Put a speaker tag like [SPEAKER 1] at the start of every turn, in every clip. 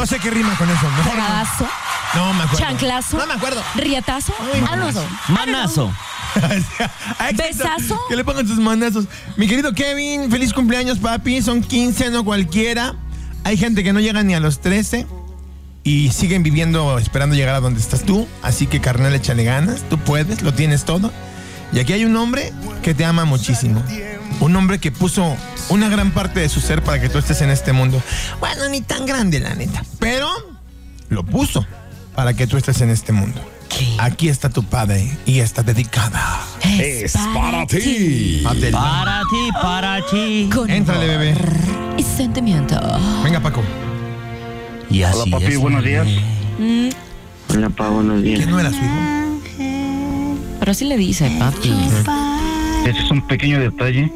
[SPEAKER 1] sé qué rima con eso. Mejor no.
[SPEAKER 2] Pedazo,
[SPEAKER 1] No me acuerdo.
[SPEAKER 2] chanclazo,
[SPEAKER 1] No me acuerdo.
[SPEAKER 2] rietazo,
[SPEAKER 3] Manazo.
[SPEAKER 2] besazo.
[SPEAKER 1] Que le pongan sus manazos. Mi querido Kevin, feliz cumpleaños, papi. Son 15, no cualquiera. Hay gente que no llega ni a los 13 y siguen viviendo, esperando llegar a donde estás tú. Así que, carnal, échale ganas. Tú puedes, lo tienes todo. Y aquí hay un hombre que te ama muchísimo. Un hombre que puso una gran parte de su ser para que tú estés en este mundo. Bueno, ni tan grande, la neta. Pero lo puso para que tú estés en este mundo. Aquí está tu padre y está dedicada.
[SPEAKER 4] Es para ti.
[SPEAKER 1] Adela.
[SPEAKER 3] Para ti.
[SPEAKER 2] Con
[SPEAKER 1] Éntrale, bebé.
[SPEAKER 2] y sentimiento.
[SPEAKER 1] Venga, Paco.
[SPEAKER 3] Y así
[SPEAKER 5] Hola, papi,
[SPEAKER 3] es.
[SPEAKER 5] buenos días. Hola, pa, buenos días.
[SPEAKER 1] ¿Quién no era su hijo?
[SPEAKER 2] Pero sí le dice, papi.
[SPEAKER 5] Ese es un pequeño detalle.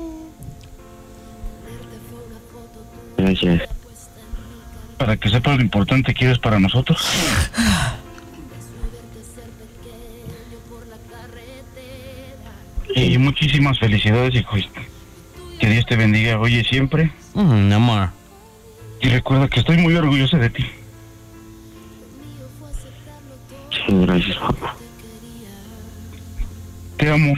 [SPEAKER 5] Gracias. Para que sepas lo importante que eres para nosotros. Y muchísimas felicidades, hijo. Que Dios te bendiga hoy y siempre.
[SPEAKER 3] Amor.
[SPEAKER 5] Y recuerda que estoy muy orgulloso de ti. Sí, gracias, papá. Te amo.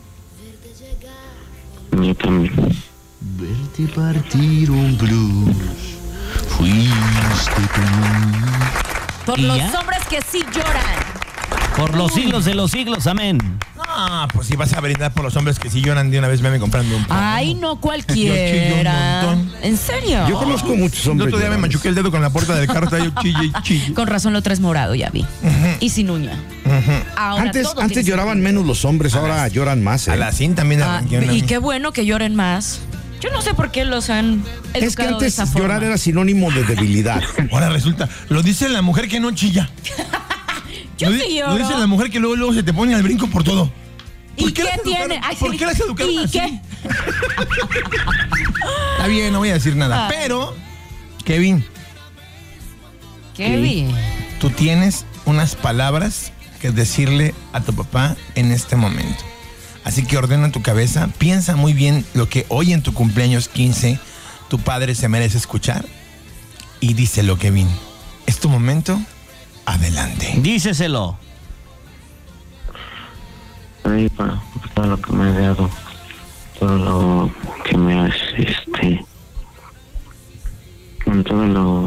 [SPEAKER 5] Yo también.
[SPEAKER 3] Verte partir un blues. Fuiste tú.
[SPEAKER 2] Por
[SPEAKER 3] ¿Y
[SPEAKER 2] los
[SPEAKER 3] ya?
[SPEAKER 2] hombres que sí lloran.
[SPEAKER 3] Por los siglos de los siglos, amén.
[SPEAKER 1] No, pues si vas a brindar por los hombres que si lloran de una vez, me comprando un poco.
[SPEAKER 2] Ay, no
[SPEAKER 1] Yo chillo un
[SPEAKER 2] cualquiera.
[SPEAKER 1] montón.
[SPEAKER 2] ¿En serio?
[SPEAKER 4] Yo conozco muchos
[SPEAKER 1] El
[SPEAKER 4] hombres.
[SPEAKER 1] otro día me
[SPEAKER 4] llorones.
[SPEAKER 1] machuqué el dedo con la puerta del carro, estaba yo chille y chille.
[SPEAKER 2] Con razón lo traes morado, ya vi. Y sin uña. Ahora
[SPEAKER 4] Antes
[SPEAKER 2] todo tiene
[SPEAKER 4] lloraban menos los hombres, ahora lloran más.
[SPEAKER 1] A la CIN también
[SPEAKER 2] Ah,
[SPEAKER 1] arranqué una.
[SPEAKER 2] y qué bueno que lloren más. Yo no sé por qué los han educado
[SPEAKER 4] Es que antes
[SPEAKER 2] de esa forma.
[SPEAKER 4] llorar era sinónimo de debilidad.
[SPEAKER 1] Ahora resulta, lo dice la mujer que no chilla.
[SPEAKER 2] Yo
[SPEAKER 1] Lo
[SPEAKER 2] sí
[SPEAKER 1] di-
[SPEAKER 2] lloro.
[SPEAKER 1] Lo dice la mujer que luego se te pone al brinco por todo.
[SPEAKER 2] ¿Y qué
[SPEAKER 1] las educaron?
[SPEAKER 2] tiene? Ay,
[SPEAKER 1] ¿Por
[SPEAKER 2] sí.
[SPEAKER 1] qué las educaron
[SPEAKER 2] ¿Y
[SPEAKER 1] así?
[SPEAKER 2] qué?
[SPEAKER 1] Está bien, no voy a decir nada.
[SPEAKER 2] Ah.
[SPEAKER 1] Pero, Kevin,
[SPEAKER 2] Kevin.
[SPEAKER 1] tú tienes unas palabras que decirle a tu papá en este momento. Así que ordena tu cabeza, piensa muy bien lo que hoy en tu cumpleaños 15 tu padre se merece escuchar y díselo, Kevin. Es tu momento, adelante.
[SPEAKER 3] Díceselo.
[SPEAKER 5] Ay, pa, por todo lo que me has dado. Todo lo que me has, con todo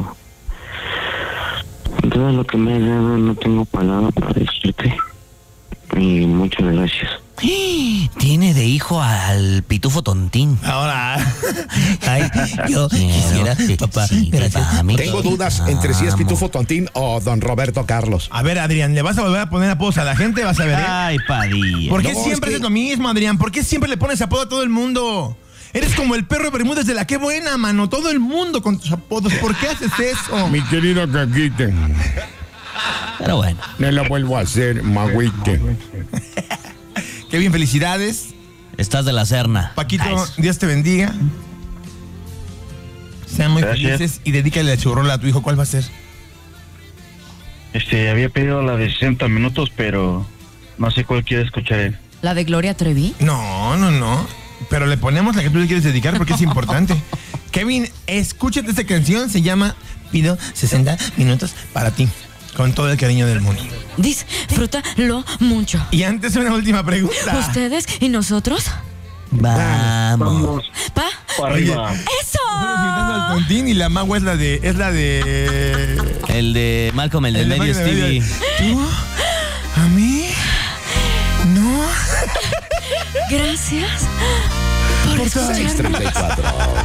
[SPEAKER 5] lo que me has dado, no tengo palabras para decirte. Y muchas gracias.
[SPEAKER 3] Tiene de hijo al pitufo tontín.
[SPEAKER 1] Ahora,
[SPEAKER 3] Ay, yo quisiera, papá.
[SPEAKER 4] Tengo dudas entre si es Pitufo Tontín o Don Roberto Carlos.
[SPEAKER 1] a ver, Adrián, ¿le vas a volver a poner apodos a la gente? Vas a ver, ¿eh?
[SPEAKER 3] Ay, Padilla.
[SPEAKER 1] ¿Por qué
[SPEAKER 4] No,
[SPEAKER 1] siempre
[SPEAKER 4] es que-
[SPEAKER 1] haces lo mismo, Adrián? ¿Por qué siempre le pones apodo a todo el mundo? Eres como el perro de Bermúdez de la Qué Buena, mano. Todo el mundo con tus apodos. ¿Por qué haces eso?
[SPEAKER 4] Mi querido Caquite,
[SPEAKER 3] Pero bueno.
[SPEAKER 4] no lo vuelvo a hacer, Magüite.
[SPEAKER 1] Qué bien, felicidades.
[SPEAKER 3] Estás de la Serna.
[SPEAKER 1] Paquito,
[SPEAKER 3] Ay,
[SPEAKER 1] Dios te bendiga. Sean muy
[SPEAKER 5] Gracias.
[SPEAKER 1] felices y dedícale la churrola a tu hijo. ¿Cuál va a ser?
[SPEAKER 5] Había pedido la de 60 minutos, pero no sé cuál quiere escuchar él.
[SPEAKER 2] ¿La de Gloria Trevi?
[SPEAKER 1] No. Pero le ponemos la que tú le quieres dedicar porque es importante. Kevin, escúchate esta canción. Se llama Pido 60 minutos para ti. Con todo el cariño del mundo.
[SPEAKER 2] Disfrútalo mucho.
[SPEAKER 1] Y antes una última pregunta.
[SPEAKER 2] ¿Ustedes y nosotros?
[SPEAKER 3] Vamos.
[SPEAKER 2] ¿Pa?
[SPEAKER 5] Para
[SPEAKER 1] Oye.
[SPEAKER 5] arriba.
[SPEAKER 1] Estamos invitando al
[SPEAKER 2] ¡Eso!
[SPEAKER 1] tontín y la magua es la de...
[SPEAKER 3] El de Malcolm, el de
[SPEAKER 1] de
[SPEAKER 3] medio
[SPEAKER 1] Magua de
[SPEAKER 3] Stevie.
[SPEAKER 1] ¿Tú? ¿A mí? No.
[SPEAKER 2] Gracias por escucharme.
[SPEAKER 4] 6:34.